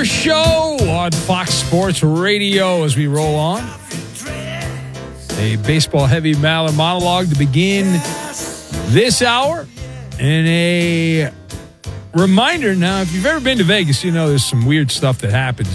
Maller Show on Fox Sports Radio as we roll on. A baseball-heavy Maller monologue to begin this hour. And a reminder now, if you've ever been to Vegas, you know there's some weird stuff that happens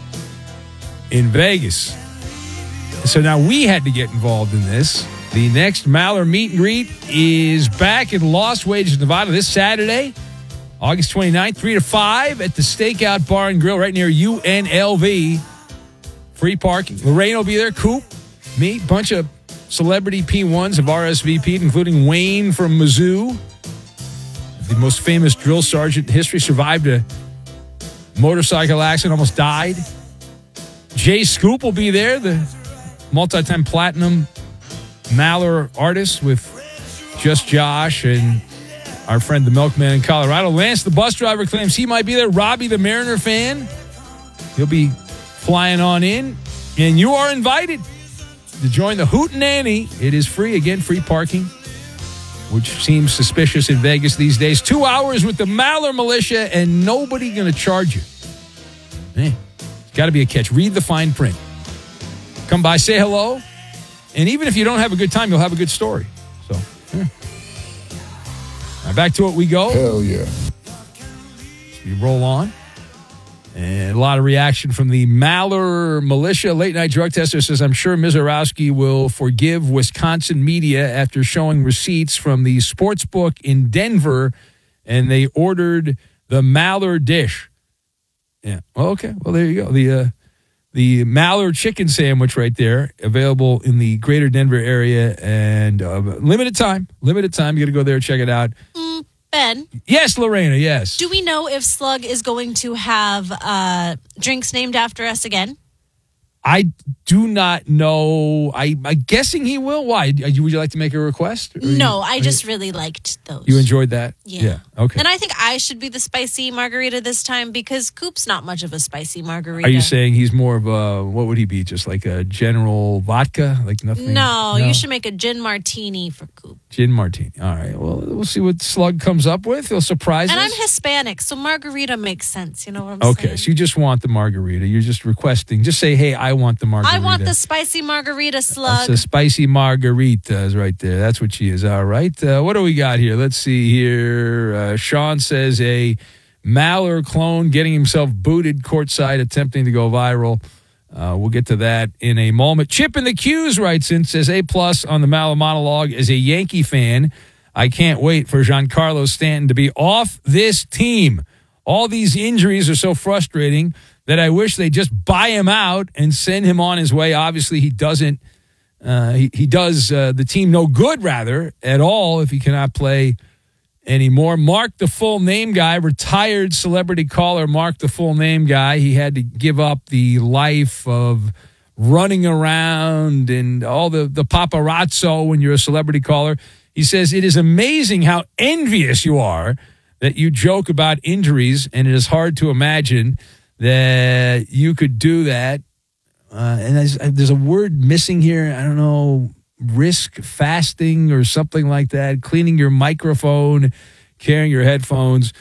in Vegas. So now we had to get involved in this. The next Maller meet and greet is back in Las Vegas, Nevada this Saturday, August 29th, 3 to 5 at the Stakeout Bar and Grill right near UNLV. Free parking. Lorraine will be there. Coop, me, bunch of celebrity P1s have RSVP'd, including Wayne from Mizzou. The most famous drill sergeant in history, survived a motorcycle accident, almost died. Jay Scoop will be there, the multi-time platinum Maller artist with Just Josh and our friend the Milkman in Colorado. Lance, the bus driver, claims he might be there. Robbie, the Mariner fan, he'll be flying on in. And you are invited to join the Hootenanny. It is free. Again, free parking, which seems suspicious in Vegas these days. 2 hours with the Maller Militia and nobody going to charge you. It's got to be a catch. Read the fine print. Come by, say hello. And even if you don't have a good time, you'll have a good story. So, yeah. All right, back to it we go. Hell yeah. We roll on. And a lot of reaction from the Maller Militia. Late night drug tester says, I'm sure Mizorowski will forgive Wisconsin media after showing receipts from the sports book in Denver, and they ordered the Maller dish. Yeah. Well, okay. Well, there you go. The Maller chicken sandwich right there, available in the greater Denver area, and limited time. You got to go there and check it out. Ben? Yes, Lorena, yes. Do we know if Slug is going to have drinks named after us again? I do not know. I'm guessing he will. Why? Would you like to make a request? No, I just really liked those. You enjoyed that? Yeah. Okay. And I think I should be the spicy margarita this time because Coop's not much of a spicy margarita. Are you saying he's more of a, what would he be? Just like a general vodka? Like nothing? No, you should make a gin martini for Coop. Gin martini. All right. Well, we'll see what Slug comes up with. He'll surprise us. And I'm Hispanic, so margarita makes sense. You know what I'm saying? Okay, so you just want the margarita. You're just requesting. Just say, hey, I want the margarita. I want the spicy margarita, Slug. That's a spicy margarita is right there. That's what she is. All right. What do we got here? Let's see here. Sean says a Maller clone getting himself booted courtside, attempting to go viral. We'll get to that in a moment. Chip in the Q's writes in, says A+ on the Maller monologue. As a Yankee fan, I can't wait for Giancarlo Stanton to be off this team. All these injuries are so frustrating that I wish they just buy him out and send him on his way. Obviously, he doesn't. He does the team no good, rather, at all if he cannot play anymore. Mark, the full name guy, retired celebrity caller, Mark, the full name guy. He had to give up the life of running around and all the paparazzo when you're a celebrity caller. He says, it is amazing how envious you are that you joke about injuries, and it is hard to imagine that you could do that. And there's a word missing here. I don't know, risk fasting or something like that, cleaning your microphone, carrying your headphones.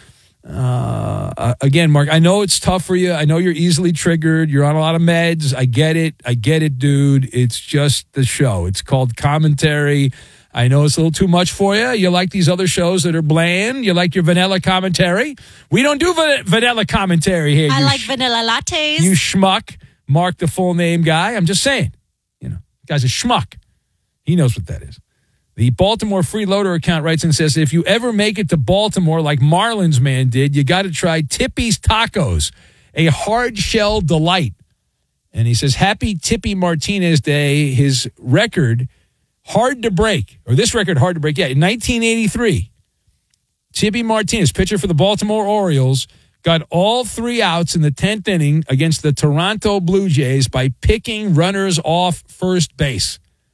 Again, Mark, I know it's tough for you. I know you're easily triggered. You're on a lot of meds. I get it, dude. It's just the show. It's called commentary. I know it's a little too much for you. You like these other shows that are bland. You like your vanilla commentary. We don't do vanilla commentary here. I like vanilla lattes. You schmuck. Mark, the full name guy. I'm just saying. Guy's a schmuck. He knows what that is. The Baltimore Freeloader account writes and says, if you ever make it to Baltimore like Marlins man did, you got to try Tippy's Tacos, a hard-shell delight. And he says, happy Tippy Martinez Day. His record, hard to break. Or this record, hard to break. Yeah, in 1983, Tippy Martinez, pitcher for the Baltimore Orioles, got all 3 outs in the 10th inning against the Toronto Blue Jays by picking runners off first base.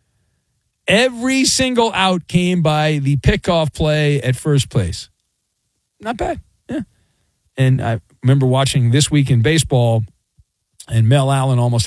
Every single out came by the pickoff play at first place. Not bad. Yeah. And I remember watching This Week in Baseball, and Mel Allen almost